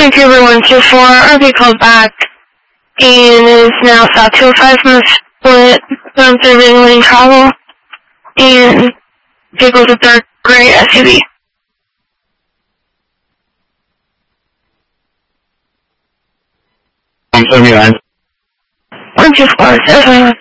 Vancouver 124, RV called back, and is now south 205 from the split, observing lane travel, and vehicle's a dark gray SUV. I'm 79. 124,